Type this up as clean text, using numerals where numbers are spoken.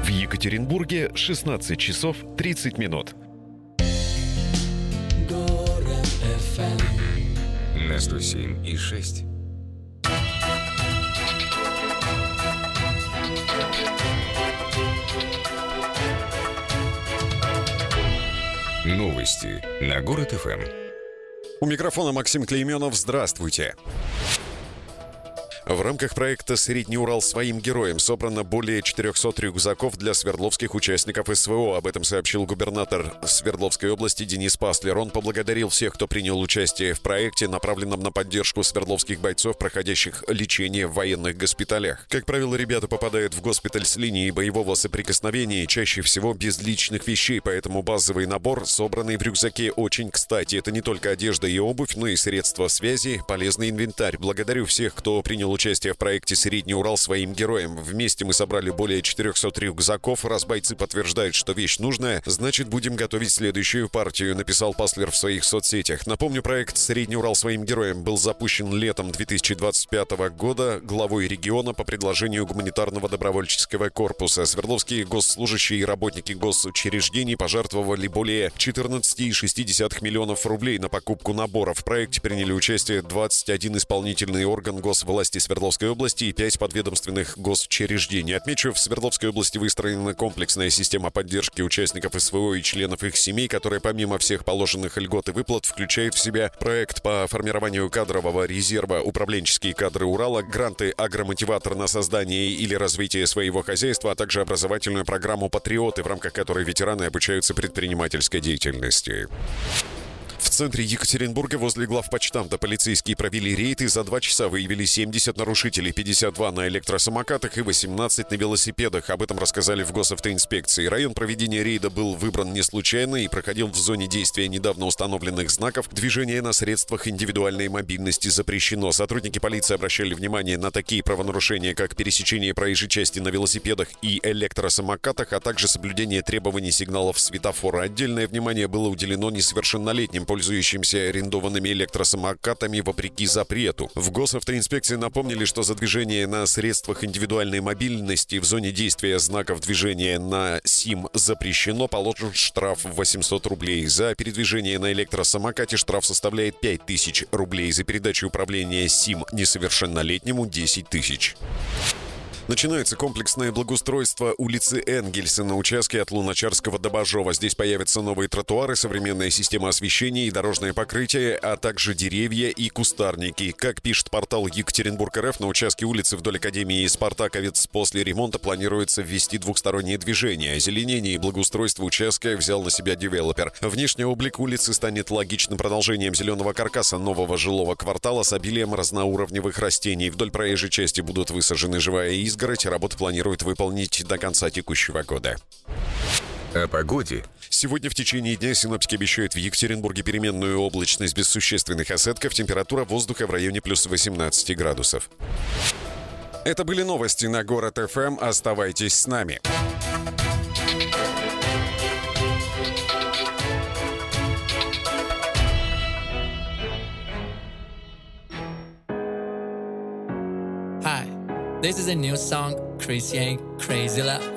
В Екатеринбурге 16 часов 30 минут. Город FM на 107,6. Новости на Город ФМ. У микрофона Максим Клейменов. Здравствуйте. В рамках проекта «Средний Урал своим героям» собрано более 400 рюкзаков для свердловских участников СВО. Об этом сообщил губернатор Свердловской области Денис Паслер. Он поблагодарил всех, кто принял участие в проекте, направленном на поддержку свердловских бойцов, проходящих лечение в военных госпиталях. Как правило, ребята попадают в госпиталь с линии боевого соприкосновения, чаще всего без личных вещей, поэтому базовый набор, собранный в рюкзаке, очень кстати. Это не только одежда и обувь, но и средства связи, полезный инвентарь. Благодарю всех, кто принял участие в проекте «Средний Урал своим героям». Вместе мы собрали более 400 рюкзаков. Раз бойцы подтверждают, что вещь нужная, значит, будем готовить следующую партию, написал Паслер в своих соцсетях. Напомню, проект «Средний Урал своим героям» был запущен летом 2025 года главой региона по предложению гуманитарного добровольческого корпуса. Свердловские госслужащие и работники госучреждений пожертвовали более 14,6 миллионов рублей на покупку наборов. В проекте приняли участие 21 исполнительный орган госвласти Свердловской области и 5 подведомственных госучреждений. Отмечу, в Свердловской области выстроена комплексная система поддержки участников СВО и членов их семей, которая помимо всех положенных льгот и выплат включает в себя проект по формированию кадрового резерва, управленческие кадры Урала, гранты агромотиватор на создание или развитие своего хозяйства, а также образовательную программу «Патриоты», в рамках которой ветераны обучаются предпринимательской деятельности. В центре Екатеринбурга возле главпочтамта полицейские провели рейд и за 2 часа выявили 70 нарушителей, 52 на электросамокатах и 18 на велосипедах. Об этом рассказали в госавтоинспекции. Район проведения рейда был выбран не случайно и проходил в зоне действия недавно установленных знаков. Движение на средствах индивидуальной мобильности запрещено. Сотрудники полиции обращали внимание на такие правонарушения, как пересечение проезжей части на велосипедах и электросамокатах, а также соблюдение требований сигналов светофора. Отдельное внимание было уделено несовершеннолетним, пользующимся арендованными электросамокатами вопреки запрету. В госавтоинспекции напомнили, что за движение на средствах индивидуальной мобильности в зоне действия знаков движения на СИМ запрещено, положен штраф в 800 рублей. За передвижение на электросамокате штраф составляет 5000 рублей. За передачу управления СИМ несовершеннолетнему 10 тысяч. Начинается комплексное благоустройство улицы Энгельса на участке от Луначарского до Бажова. Здесь появятся новые тротуары, современная система освещения и дорожное покрытие, а также деревья и кустарники. Как пишет портал Екатеринбург.РФ, на участке улицы вдоль Академии и Спартаковец после ремонта планируется ввести двухстороннее движение. Озеленение и благоустройство участка взял на себя девелопер. Внешний облик улицы станет логичным продолжением зеленого каркаса нового жилого квартала с обилием разноуровневых растений. Вдоль проезжей части будут высажены живая изгородь. Работу планируют выполнить до конца текущего года. О погоде. Сегодня в течение дня синоптики обещают в Екатеринбурге переменную облачность без существенных осадков. Температура воздуха в районе плюс 18 градусов. Это были новости на Город ФМ. Оставайтесь с нами. Hi, this is a new song, Chris Yang, Crazy Love.